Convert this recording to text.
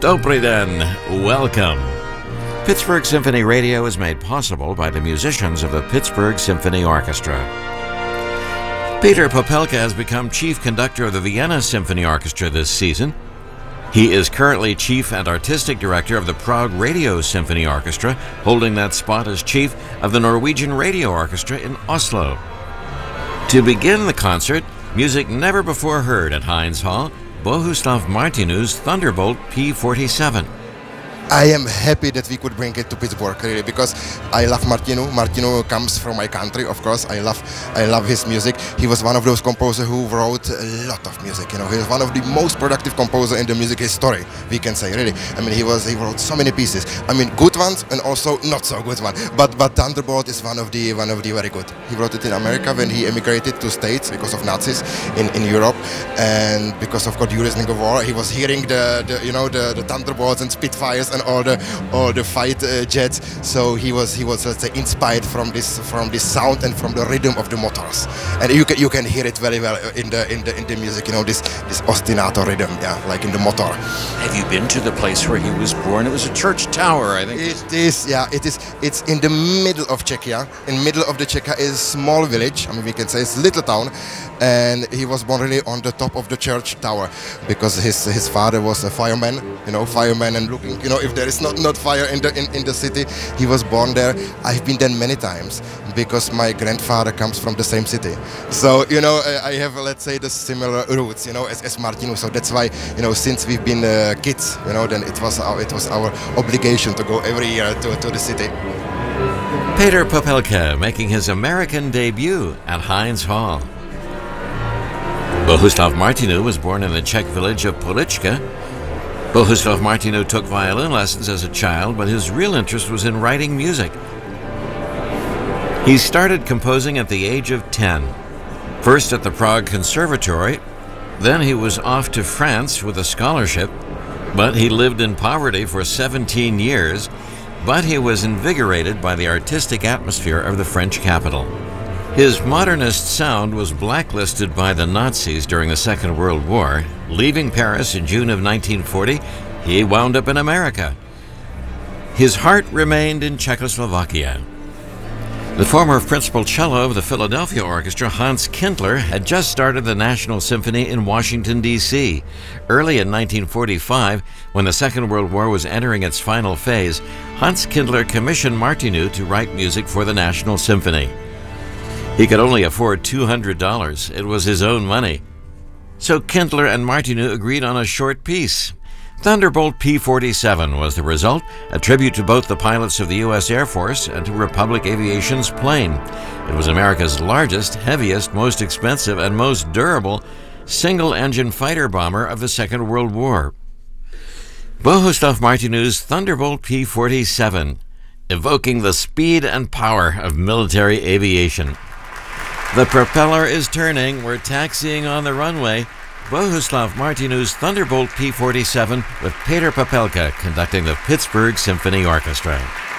Dobry den, welcome. Pittsburgh Symphony Radio is made possible by the musicians of the Pittsburgh Symphony Orchestra. Peter Popelka has become chief conductor of the Vienna Symphony Orchestra this season. He is currently chief and artistic director of the Prague Radio Symphony Orchestra, holding that spot as chief of the Norwegian Radio Orchestra in Oslo. To begin the concert, music never before heard at Heinz Hall, Bohuslav Martinu's Thunderbolt P-47. I am happy that we could bring it to Pittsburgh, really, because I love Martinu. Martinu comes from my country, of course. I love his music. He was one of those composers who wrote a lot of music. He was one of the most productive composers in the music history, we can say, really. I mean, he wrote so many pieces. I mean, good ones and also not so good ones. But Thunderbolt is one of the very good. He wrote it in America when he emigrated to States because of Nazis in Europe, and because of during the war, he was hearing the Thunderbolts and Spitfires and all the fight jets. So he was let's say inspired from this sound and from the rhythm of the motors, and you can hear it very well in the music. This ostinato rhythm, like in the motor. Have you been to the place where he was born? It was a church tower, I think. It is. It's in the middle of Czechia. In the middle of the Czechia is a small village. I mean, we can say it's a little town, and he was born really on the top of the church tower because his father was a fireman. Fireman, and looking, if there is not fire in the city, he was born there. I've been there many times because my grandfather comes from the same city. So I have, let's say, the similar roots, as Martinu. So that's why, since we've been kids, then it was our obligation to go every year to the city. Peter Popelka making his American debut at Heinz Hall. Bohuslav Martinu was born in the Czech village of Polička. Bohuslav Martinu took violin lessons as a child, but his real interest was in writing music. He started composing at the age of 10, first at the Prague Conservatory, then he was off to France with a scholarship, but he lived in poverty for 17 years, but he was invigorated by the artistic atmosphere of the French capital. His modernist sound was blacklisted by the Nazis during the Second World War. Leaving Paris in June of 1940, he wound up in America. His heart remained in Czechoslovakia. The former principal cello of the Philadelphia Orchestra, Hans Kindler, had just started the National Symphony in Washington, D.C. Early in 1945, when the Second World War was entering its final phase, Hans Kindler commissioned Martinu to write music for the National Symphony. He could only afford $200. It was his own money. So Kindler and Martinu agreed on a short piece. Thunderbolt P-47 was the result, a tribute to both the pilots of the U.S. Air Force and to Republic Aviation's plane. It was America's largest, heaviest, most expensive, and most durable single-engine fighter bomber of the Second World War. Bohuslav Martinu's Thunderbolt P-47, evoking the speed and power of military aviation. The propeller is turning. We're taxiing on the runway. Bohuslav Martinu's Thunderbolt P-47 with Peter Popelka conducting the Pittsburgh Symphony Orchestra.